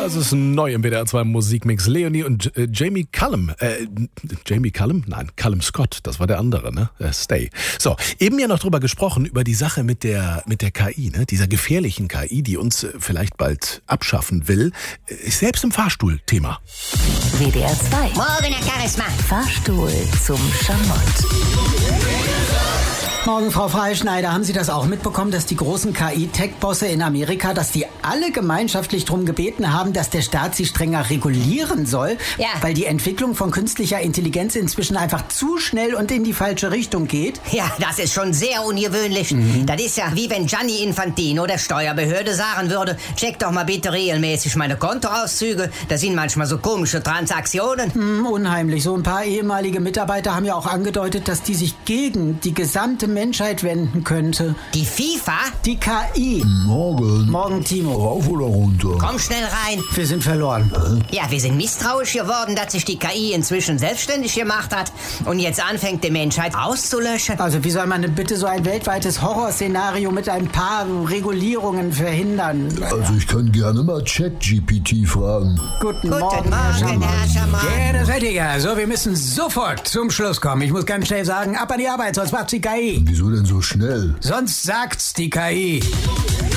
Das ist neu im WDR 2 Musikmix. Leonie und Jamie Cullum. Jamie Cullum? Nein, Cullum Scott. Das war der andere, ne? Stay. So, eben ja noch drüber gesprochen, über die Sache mit der KI, ne? Dieser gefährlichen KI, die uns vielleicht bald abschaffen will. Ist selbst im Fahrstuhl Thema. WDR 2. Morgen, Herr Charisma. Fahrstuhl zum Schamott. Morgen, Frau Freischneider. Haben Sie das auch mitbekommen, dass die großen KI-Tech-Bosse in Amerika, dass die alle gemeinschaftlich darum gebeten haben, dass der Staat sie strenger regulieren soll? Ja. Weil die Entwicklung von künstlicher Intelligenz inzwischen einfach zu schnell und in die falsche Richtung geht? Ja, das ist schon sehr ungewöhnlich. Das ist ja wie wenn Gianni Infantino der Steuerbehörde sagen würde, check doch mal bitte regelmäßig meine Kontoauszüge. Da sind manchmal so komische Transaktionen. Unheimlich. So ein paar ehemalige Mitarbeiter haben ja auch angedeutet, dass die sich gegen die gesamte Menschheit wenden könnte. Die FIFA? Die KI. Morgen. Morgen, Timo. Rauf oder runter? Komm schnell rein. Wir sind verloren. Ja, wir sind misstrauisch geworden, dass sich die KI inzwischen selbstständig gemacht hat und jetzt anfängt, die Menschheit auszulöschen. Also wie soll man denn bitte so ein weltweites Horrorszenario mit ein paar Regulierungen verhindern? Also ich kann gerne mal ChatGPT fragen. Guten Guten Morgen, Morgen, Herr Schamott. Ja, das seid ihr ja. So, wir müssen sofort zum Schluss kommen. Ich muss ganz schnell sagen, ab an die Arbeit, sonst macht's die KI. Wieso denn so schnell? Sonst sagt's die KI.